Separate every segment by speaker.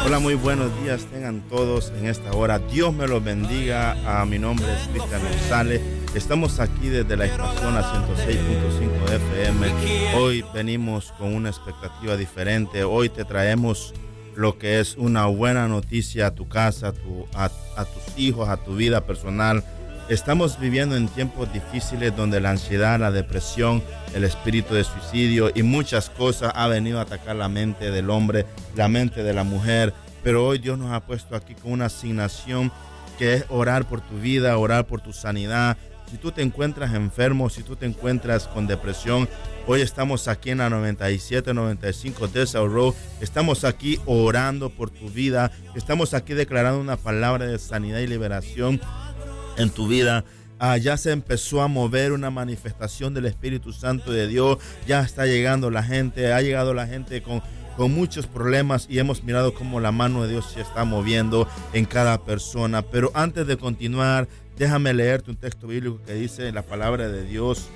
Speaker 1: Hola, muy buenos días tengan todos en esta hora. Dios me los bendiga. Mi nombre es Cristian González. Estamos aquí desde la estación a 106.5 FM. Hoy venimos con una expectativa diferente. Hoy te traemos lo que es una buena noticia a tu casa, a tus hijos, a tu vida personal. Estamos viviendo en tiempos difíciles donde la ansiedad, la depresión, el espíritu de suicidio y muchas cosas ha venido a atacar la mente del hombre, la mente de la mujer. Pero hoy Dios nos ha puesto aquí con una asignación que es orar por tu vida, orar por tu sanidad. Si tú te encuentras enfermo, si tú te encuentras con depresión, hoy estamos aquí en la 9795 Desert Road. Estamos aquí orando por tu vida. Estamos aquí declarando una palabra de sanidad y liberación en tu vida. Ya se empezó a mover una manifestación del Espíritu Santo de Dios. Ya está llegando la gente, ha llegado la gente con muchos problemas y hemos mirado cómo la mano de Dios se está moviendo en cada persona. Pero antes de continuar, déjame leerte un texto bíblico que dice en la palabra de Dios: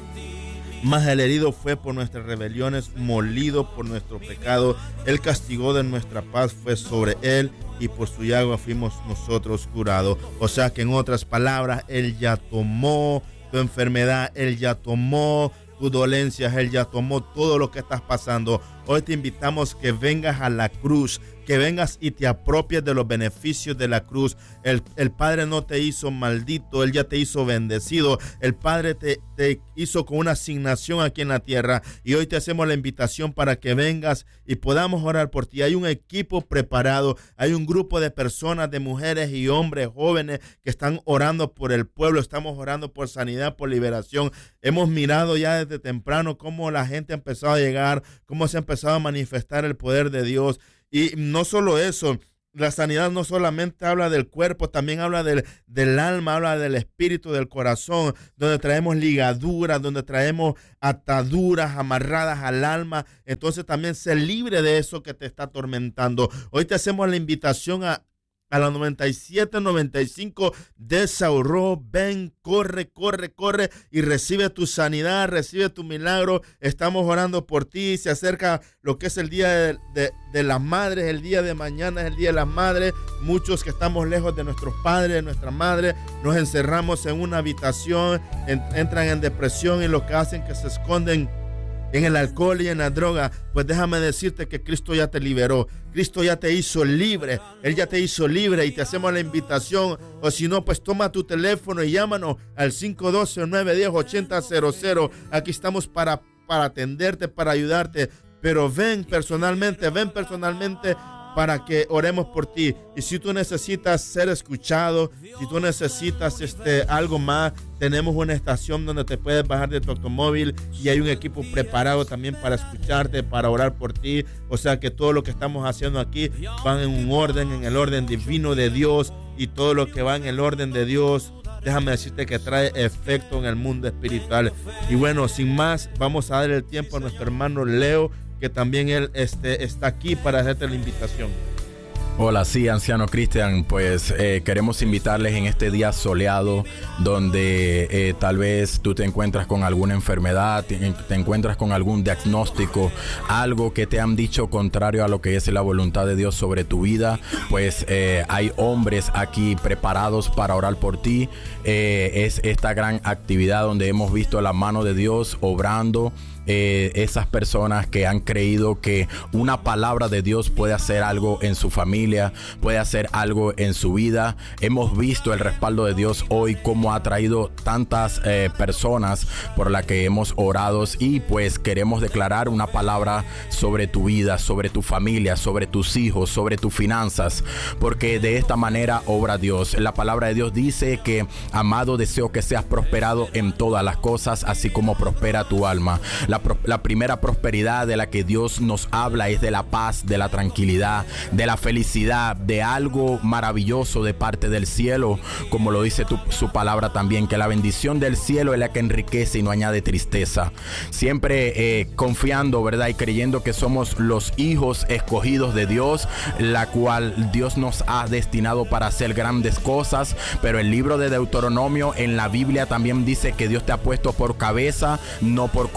Speaker 1: mas el herido fue por nuestras rebeliones, molido por nuestro pecado. El castigo de nuestra paz fue sobre él, y por su llaga fuimos nosotros curados. O sea que en otras palabras, Él ya tomó tu enfermedad, Él ya tomó tus dolencias, Él ya tomó todo lo que estás pasando. Hoy te invitamos que vengas a la cruz, que vengas y te apropies de los beneficios de la cruz. El Padre no te hizo maldito, Él ya te hizo bendecido. El Padre te hizo con una asignación aquí en la tierra, y hoy te hacemos la invitación para que vengas y podamos orar por ti. Hay un equipo preparado, hay un grupo de personas, de mujeres y hombres jóvenes que están orando por el pueblo. Estamos orando por sanidad, por liberación. Hemos mirado ya desde temprano cómo la gente ha empezado a llegar, cómo se ha empezado a manifestar el poder de Dios. Y no solo eso, la sanidad no solamente habla del cuerpo, también habla del alma, habla del espíritu, del corazón, donde traemos ligaduras, donde traemos ataduras amarradas al alma. Entonces también sé libre de eso que te está atormentando. Hoy te hacemos la invitación a la 9795 Desert Road. Ven, corre y recibe tu sanidad, recibe tu milagro. Estamos orando por ti. Se acerca lo que es el día de las madres. El día de mañana es el día de las madres. Muchos que estamos lejos de nuestros padres, de nuestra madre, nos encerramos en una habitación, entran en depresión, y lo que hacen es que se esconden en el alcohol y en la droga. Pues déjame decirte que Cristo ya te liberó. Cristo ya te hizo libre. Él ya te hizo libre, y te hacemos la invitación. O si no, pues toma tu teléfono y llámanos al 512-910-8000. Aquí estamos para atenderte, para ayudarte. Pero ven personalmente para que oremos por ti. Y si tú necesitas ser escuchado, si tú necesitas algo más, tenemos una estación donde te puedes bajar de tu automóvil, y hay un equipo preparado también para escucharte, para orar por ti. O sea que todo lo que estamos haciendo aquí va en un orden, en el orden divino de Dios, y todo lo que va en el orden de Dios, déjame decirte que trae efecto en el mundo espiritual. Y bueno, sin más, vamos a dar el tiempo a nuestro hermano Leo, que también él está aquí para hacerte la invitación.
Speaker 2: Hola, sí, anciano Cristian, pues queremos invitarles en este día soleado, donde tal vez tú te encuentras con alguna enfermedad, te encuentras con algún diagnóstico, algo que te han dicho contrario a lo que es la voluntad de Dios sobre tu vida. Pues hay hombres aquí preparados para orar por ti. Es esta gran actividad donde hemos visto la mano de Dios obrando. Esas personas que han creído que una palabra de Dios puede hacer algo en su familia, puede hacer algo en su vida. Hemos visto el respaldo de Dios hoy, cómo ha traído tantas personas por las que hemos orado, y pues queremos declarar una palabra sobre tu vida, sobre tu familia, sobre tus hijos, sobre tus finanzas, porque de esta manera obra Dios. La palabra de Dios dice que, amado, deseo que seas prosperado en todas las cosas, así como prospera tu alma. La primera prosperidad de la que Dios nos habla es de la paz, de la tranquilidad, de la felicidad, de algo maravilloso de parte del cielo, como lo dice su palabra también, que la bendición del cielo es la que enriquece y no añade tristeza. Siempre confiando, ¿verdad? Y creyendo que somos los hijos escogidos de Dios, la cual Dios nos ha destinado para hacer grandes cosas. Pero el libro de Deuteronomio en la Biblia también dice que Dios te ha puesto por cabeza, no por cola, para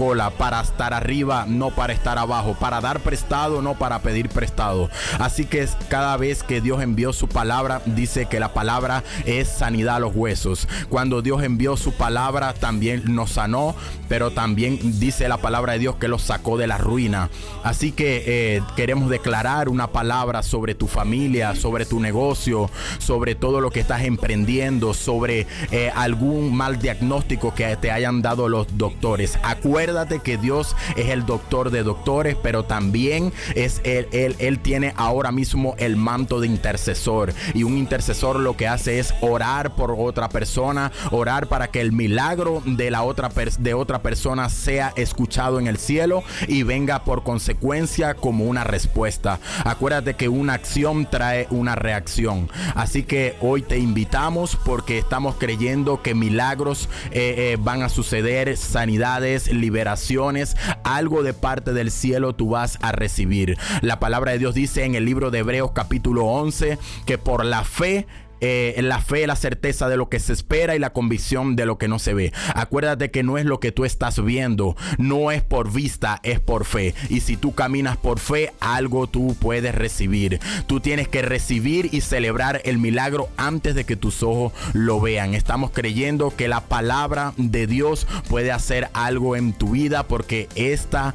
Speaker 2: para estar arriba, no para estar abajo, para dar prestado, no para pedir prestado. Así que cada vez que Dios envió su palabra, dice que la palabra es sanidad a los huesos. Cuando Dios envió su palabra, también nos sanó, pero también dice la palabra de Dios que los sacó de la ruina. Así que queremos declarar una palabra sobre tu familia, sobre tu negocio, sobre todo lo que estás emprendiendo, sobre algún mal diagnóstico que te hayan dado los doctores. Acuérdate que Dios es el doctor de doctores, pero también es él tiene ahora mismo el manto de intercesor, y un intercesor lo que hace es orar por otra persona, orar para que el milagro de otra persona sea escuchado en el cielo y venga por consecuencia como una respuesta. Acuérdate que una acción trae una reacción. Así que hoy te invitamos porque estamos creyendo que milagros van a suceder, sanidades, liberaciones, algo de parte del cielo tú vas a recibir. La palabra de Dios dice en el libro de Hebreos capítulo 11 que por la fe es la certeza de lo que se espera y la convicción de lo que no se ve. Acuérdate que no es lo que tú estás viendo, no es por vista, es por fe. Y si tú caminas por fe, algo tú puedes recibir. Tú tienes que recibir y celebrar el milagro antes de que tus ojos lo vean. Estamos creyendo que la palabra de Dios puede hacer algo en tu vida, porque esta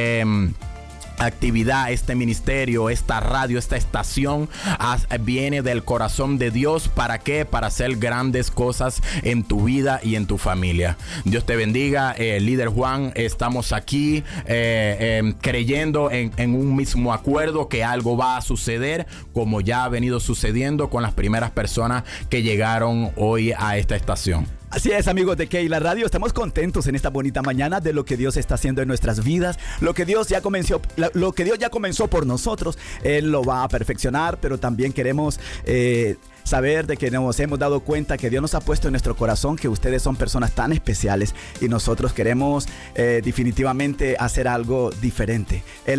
Speaker 2: actividad, este ministerio, esta radio, esta estación viene del corazón de Dios. ¿Para qué? Para hacer grandes cosas en tu vida y en tu familia. Dios te bendiga, líder Juan. Estamos aquí creyendo en un mismo acuerdo que algo va a suceder, como ya ha venido sucediendo con las primeras personas que llegaron hoy a esta estación.
Speaker 3: Así es, amigos de Keila Radio, estamos contentos en esta bonita mañana de lo que Dios está haciendo en nuestras vidas, lo que Dios ya comenzó por nosotros. Él lo va a perfeccionar, pero también queremos saber de que nos hemos dado cuenta que Dios nos ha puesto en nuestro corazón que ustedes son personas tan especiales y nosotros queremos definitivamente hacer algo diferente.